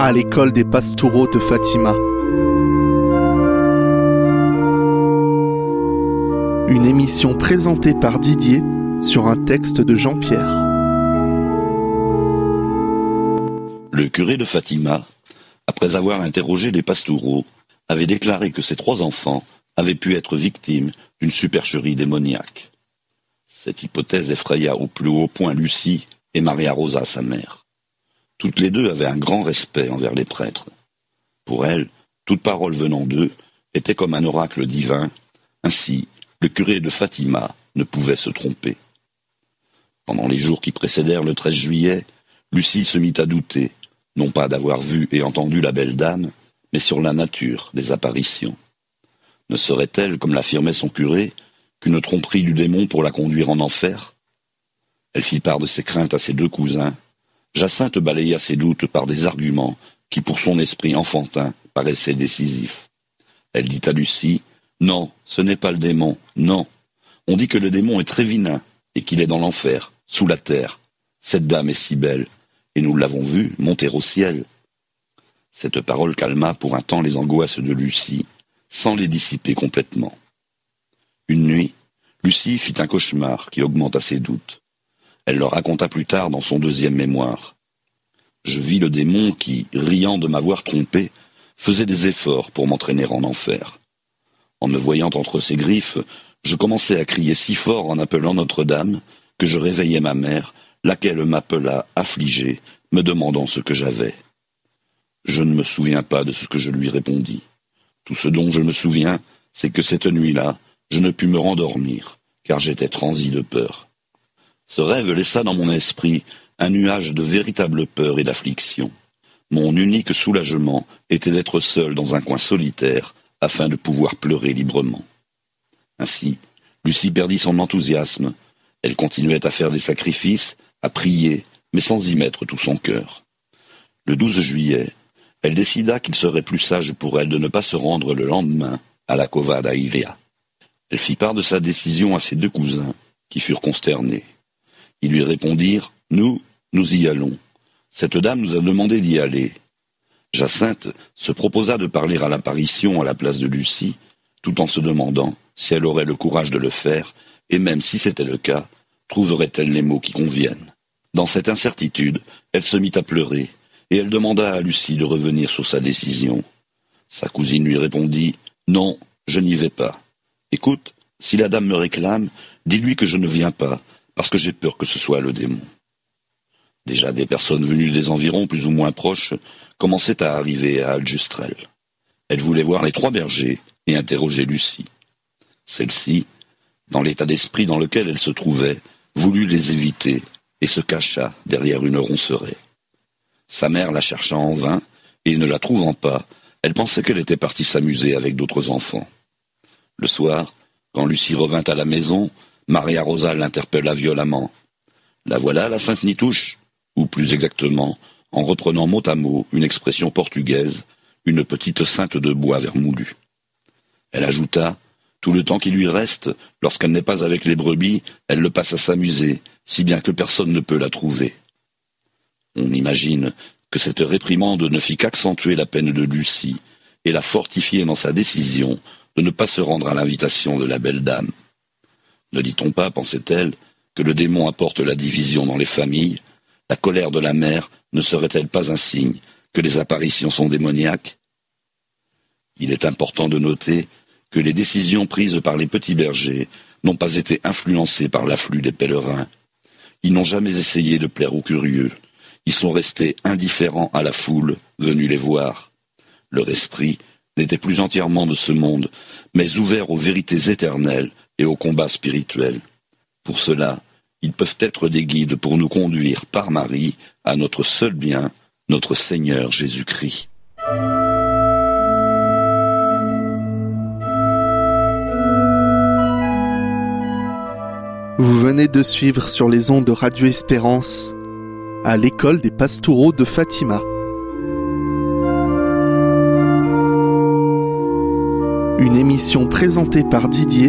à l'école des Pastoureaux de Fatima. Une émission présentée par Didier sur un texte de Jean-Pierre. Le curé de Fatima, après avoir interrogé les Pastoureaux, avait déclaré que ses 3 enfants avaient pu être victimes d'une supercherie démoniaque. Cette hypothèse effraya au plus haut point Lucie et Maria Rosa, sa mère. Toutes les deux avaient un grand respect envers les prêtres. Pour elles, toute parole venant d'eux était comme un oracle divin. Ainsi, le curé de Fatima ne pouvait se tromper. Pendant les jours qui précédèrent le 13 juillet, Lucie se mit à douter, non pas d'avoir vu et entendu la belle dame, mais sur la nature des apparitions. Ne serait-elle, comme l'affirmait son curé, qu'une tromperie du démon pour la conduire en enfer? Elle fit part de ses craintes à ses 2 cousins. Jacinthe balaya ses doutes par des arguments qui, pour son esprit enfantin, paraissaient décisifs. Elle dit à Lucie: « Non, ce n'est pas le démon, non. On dit que le démon est très vilain et qu'il est dans l'enfer, sous la terre. Cette dame est si belle, et nous l'avons vue monter au ciel. » Cette parole calma pour un temps les angoisses de Lucie, sans les dissiper complètement. Une nuit, Lucie fit un cauchemar qui augmenta ses doutes. Elle le raconta plus tard dans son 2e mémoire. Je vis le démon qui, riant de m'avoir trompé, faisait des efforts pour m'entraîner en enfer. En me voyant entre ses griffes, je commençai à crier si fort en appelant Notre-Dame que je réveillai ma mère, laquelle m'appela affligée, me demandant ce que j'avais. Je ne me souviens pas de ce que je lui répondis. Tout ce dont je me souviens, c'est que cette nuit-là, je ne pus me rendormir, car j'étais transi de peur. Ce rêve laissa dans mon esprit un nuage de véritable peur et d'affliction. Mon unique soulagement était d'être seul dans un coin solitaire, afin de pouvoir pleurer librement. Ainsi, Lucie perdit son enthousiasme. Elle continuait à faire des sacrifices, à prier, mais sans y mettre tout son cœur. Le 12 juillet, elle décida qu'il serait plus sage pour elle de ne pas se rendre le lendemain à la Cova da Iria. Elle fit part de sa décision à ses 2 cousins, qui furent consternés. Ils lui répondirent: « Nous y allons. Cette dame nous a demandé d'y aller. » Jacinthe se proposa de parler à l'apparition à la place de Lucie, tout en se demandant si elle aurait le courage de le faire, et même si c'était le cas, trouverait-elle les mots qui conviennent. Dans cette incertitude, elle se mit à pleurer, et elle demanda à Lucie de revenir sur sa décision. Sa cousine lui répondit: « Non, je n'y vais pas. Écoute, si la dame me réclame, dis-lui que je ne viens pas, parce que j'ai peur que ce soit le démon. » Déjà des personnes venues des environs plus ou moins proches commençaient à arriver à Aljustrel. Elles voulaient voir les 3 bergers et interroger Lucie. Celle-ci, dans l'état d'esprit dans lequel elle se trouvait, voulut les éviter et se cacha derrière une ronceraie. Sa mère la chercha en vain, et ne la trouvant pas, elle pensait qu'elle était partie s'amuser avec d'autres enfants. Le soir, quand Lucie revint à la maison, Maria Rosa l'interpella violemment. « La voilà, la Sainte Nitouche ?» ou plus exactement, en reprenant mot à mot une expression portugaise, une petite sainte de bois vermoulu. Elle ajouta: « Tout le temps qui lui reste, lorsqu'elle n'est pas avec les brebis, elle le passe à s'amuser, si bien que personne ne peut la trouver. » On imagine que cette réprimande ne fit qu'accentuer la peine de Lucie et la fortifier dans sa décision de ne pas se rendre à l'invitation de la belle dame. Ne dit-on pas, pensait-elle, que le démon apporte la division dans les familles? La colère de la mère ne serait-elle pas un signe que les apparitions sont démoniaques? Il est important de noter que les décisions prises par les petits bergers n'ont pas été influencées par l'afflux des pèlerins. Ils n'ont jamais essayé de plaire aux curieux. Ils sont restés indifférents à la foule venue les voir. Leur esprit n'était plus entièrement de ce monde, mais ouvert aux vérités éternelles et aux combats spirituels. Pour cela, ils peuvent être des guides pour nous conduire par Marie à notre seul bien, notre Seigneur Jésus-Christ. Vous venez de suivre sur les ondes de Radio Espérance à l'école des Pastoureaux de Fatima. Une émission présentée par Didier